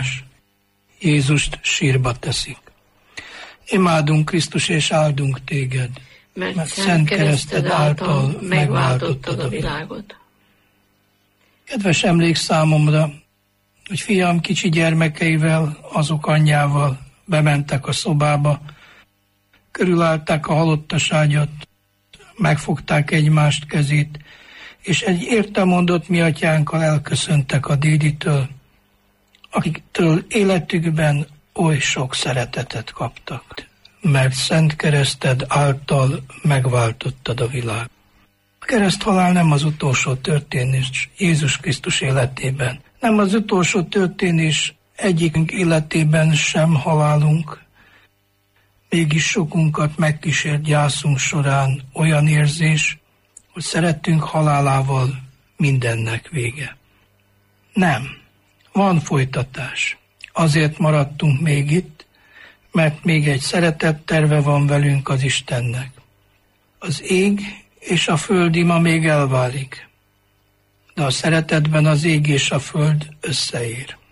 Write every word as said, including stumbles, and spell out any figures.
más. Jézust sírba teszik. Imádunk, Krisztus, és áldunk téged, mert, mert szent kereszted által megváltottad a világot. Kedves emlék számomra, hogy fiam kicsi gyermekeivel, azok anyjával bementek a szobába, körülállták a halottas ágyat, megfogták egymást kezét, és egy értelmondott mi atyánkkal elköszöntek a déditől, akiktől életükben oly sok szeretetet kaptak, mert szent kereszted által megváltottad a világ. A kereszthalál nem az utolsó történés Jézus Krisztus életében, nem az utolsó történés egyikünk életében sem halálunk, mégis sokunkat megkísért gyászunk során olyan érzés, hogy szerettünk halálával mindennek vége. Nem, van folytatás. Azért maradtunk még itt, mert még egy szeretetterve van velünk az Istennek. Az ég és a föld ima még elválik, de a szeretetben az ég és a föld összeér.